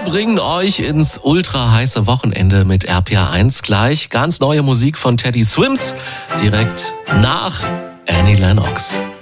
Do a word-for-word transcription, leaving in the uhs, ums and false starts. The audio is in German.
bringen euch ins ultra heiße Wochenende mit R P R eins. Gleich ganz neue Musik von Teddy Swims, direkt nach Annie Lennox.